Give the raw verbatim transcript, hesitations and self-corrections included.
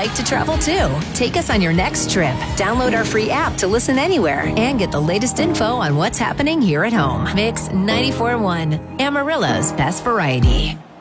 like to travel too. Take us on your next trip. Download our free app to listen anywhere and get the latest info on what's happening here at home. Mix ninety-four point one, Amarillo's best variety.